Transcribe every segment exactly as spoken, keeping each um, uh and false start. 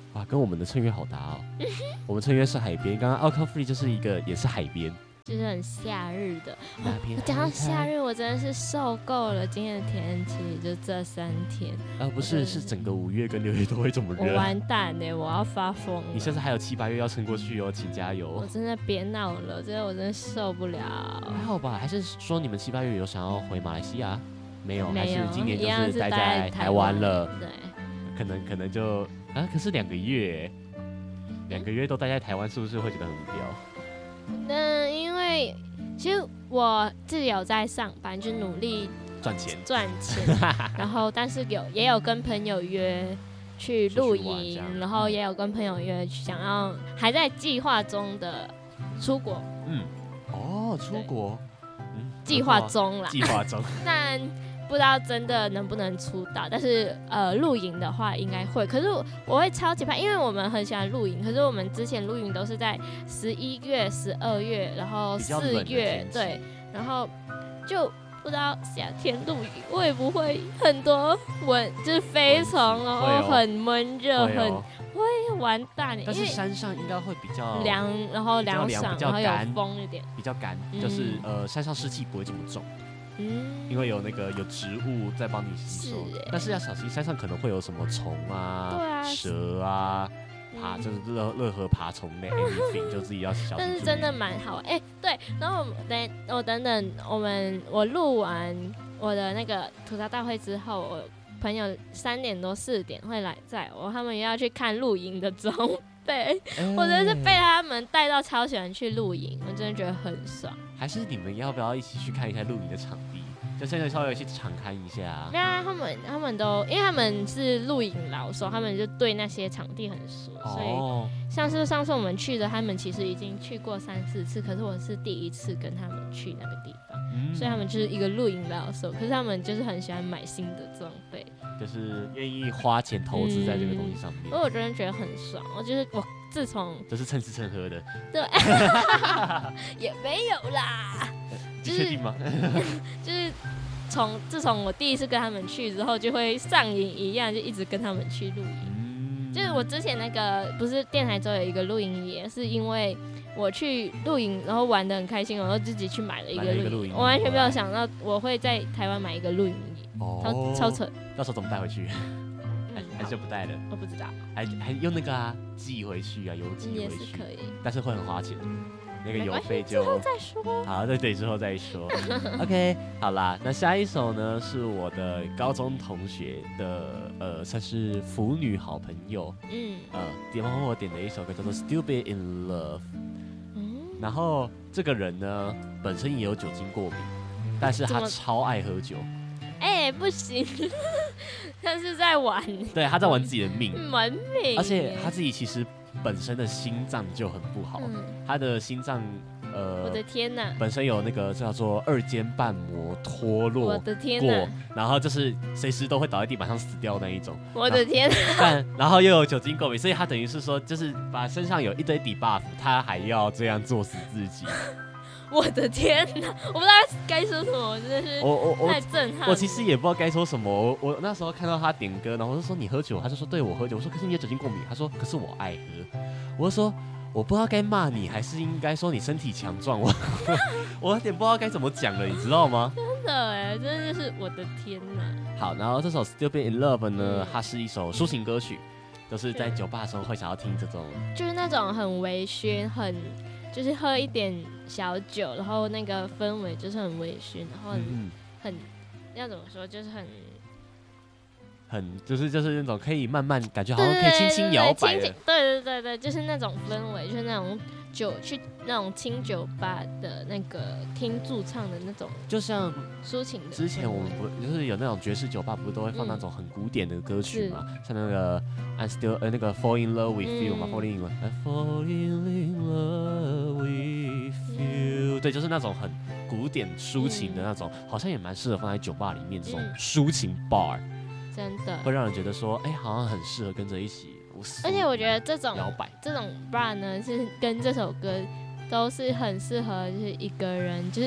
哇，跟我们的趁月好搭哦。我们趁月是海边，刚刚 Alco Free 就是一个也是海边， 就是很夏日的。 那边我讲到夏日，我真的是受够了今天的天气，就这三天。 啊，不是，是整个五月跟六月都会这么热。 我完蛋了，我要发疯了。 你甚至还有七八月要撑过去哦，请加油。 我真的别闹了，这我真的受不了。 还好吧？还是说你们七八月有想要回马来西亚？没有， 没有， 还是今年就一样是待在台台湾了。 对， 可能可能就啊，可是两个月，两个月都待在台湾，是不是会觉得很无聊？ 那因为其实我自己有在上班，就努力赚钱赚钱，然后但是有也有跟朋友约去露营，然后也有跟朋友约想要还在计划中的出国。 嗯，哦，出国，嗯， 计划中啦， 计划中。 但不知道真的能不能出道，但是呃，露营的话应该会。可是我我会超级怕，因为我们很喜欢露营，可是我们之前露营都是在十一月、十二月，然后四月，对，然后就不知道夏天露营会不会很多蚊，就是飞虫，然后很闷热，很会完蛋。 但是山上应该会比较凉，然后凉爽，然后有风一点， 比较干，就是呃山上湿气不会这么重。嗯，因为有那个有植物在帮你吸收，但是要小心，山上可能会有什么虫啊、啊蛇啊、爬，嗯、就是任任何爬虫类 anything， 就自己要小心。 但是真的蛮好，哎、欸，对，然后等我等等，我们我录完我的那个吐槽大会之后，我朋友三点多四点会来载我，他们也要去看露营的装备，欸、我真的是被他们带到超喜欢去露营，我真的觉得很爽。 还是你们要不要一起去看一下露营的场地？就现在稍微去场看一下、啊。 没有、啊，他们他们都因为他们是露营老手，他们就对那些场地很熟，哦、所以像是上次我们去的，他们其实已经去过三四次，可是我是第一次跟他们去那个地方，嗯、所以他们就是一个露营老手，可是他们就是很喜欢买新的装备， 就是愿意花钱投资在这个东西上面。 所以、嗯、我真的觉得很爽，我就是我。自从就是蹭吃蹭喝的， 对，也没有啦。 你确定吗？ 就是从自从我第一次跟他们去之后，就会上瘾一样，就一直跟他们去露营。嗯、就是我之前那个不是电台州有一个露营野，是因为我去露营，然后玩得很开心，然后自己去买了一个露营。我完全没有想到我会在台湾买一个露营野，哦、超超扯。 到时候怎么带回去？还是就不带了， 我不知道， 还还用那个啊寄回去啊，邮寄回去也是可以， 但是会很花钱，那个邮费就之后再说。 好，对对，之后再说。OK， 好啦，那下一首呢是我的高中同学的，呃，算是腐女好朋友，嗯，呃，点帮我点的一首歌叫做《Stupid in Love》，嗯，然后这个人呢本身也有酒精过敏，但是他超爱喝酒。 哎、欸，不行，他是在玩， 对，他在玩自己的命， 玩命， 而且他自己其实本身的心脏就很不好，嗯、他的心脏，呃， 我的天哪， 本身有那个叫做二尖瓣膜脱落， 我的天哪， 然后就是随时都会倒在地板上死掉那一种， 我的天哪， 但然后又有酒精过敏，所以他等于是说，就是把身上有一堆 debuff， 他还要这样作死自己。 我的天哪！我不知道该说什么，真的是太震撼了。 我其实也不知道该说什么。我我那时候看到他点歌，然后我就说你喝酒，他就说对我喝酒。我说可是你有酒精过敏，他说可是我爱喝。我就说我不知道该骂你，还是应该说你身体强壮。我我有点不知道该怎么讲了，你知道吗？ 真的哎，真的就是我的天哪！ 好，然后这首《Stupid in Love》呢，它是一首抒情歌曲，就是在酒吧的时候会想要听这种， 就是那种很微醺，很就是喝一点小酒，然后那个氛围就是很微醺，然后很、嗯、很要怎么说，就是很很就是就是那种可以慢慢感觉好像可以轻轻摇摆的， 对对对对，就是那种氛围，就是那种酒去那种清酒吧的那个听驻唱的那种， 就像抒情的。 之前我们不就是有那种爵士酒吧，不是都会放那种很古典的歌曲嘛？嗯、像那个 I'm still 呃那个 Fall in Love with You 嘛、嗯、，Falling in Love I Fall in Love with You， 对，就是那种很古典抒情的那种，嗯、好像也蛮适合放在酒吧里面这种抒情 bar，、嗯、 真的会让人觉得说，哎、欸，好像很适合跟着一起。 而且我觉得这种摇摆这种 bar 呢，是跟这首歌都是很适合，就是一个人，就是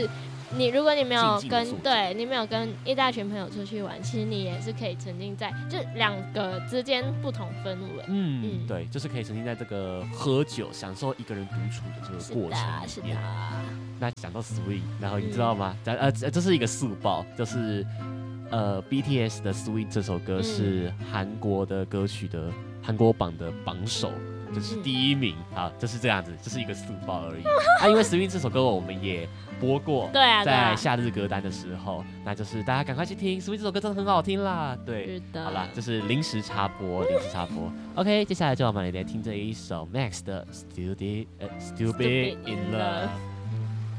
你如果你没有跟对你没有跟一大群朋友出去玩，其实你也是可以沉浸在就两个之间不同氛围。 嗯，嗯对，就是可以沉浸在这个喝酒、享受一个人独处的这个过程里面。 是的，是的。 那讲到 Sweet， 然后你知道吗？嗯、呃，这是一个速报，就是呃 B T S 的 Sweet 这首歌是韩国的歌曲的韩国榜的榜首。就是第一名，好，就是这样子，就是一个速报而已。啊，因为《Swing》这首歌我们也播过， 对啊， 在夏日歌单的时候，那就是大家赶快去听，《Swing》这首歌真的很好听啦。对， 是的。 好啦，就是临时插播，临时插播。OK， 接下来就我们来听这一首 Max 的《Stupid 呃 Stupid in Love》。